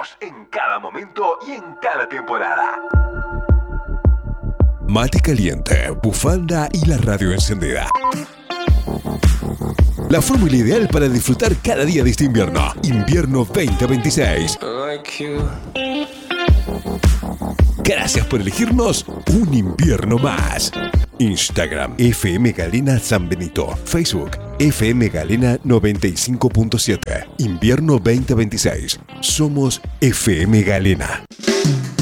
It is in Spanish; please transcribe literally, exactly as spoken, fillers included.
vos en cada momento y en cada temporada. Mate caliente, bufanda y la radio encendida. La fórmula ideal para disfrutar cada día de este invierno. Invierno veinte veintiséis. Gracias por elegirnos un invierno más. Instagram F M Galena San Benito. Facebook F M Galena noventa y cinco punto siete. Invierno veinte veintiséis. Somos F M Galena.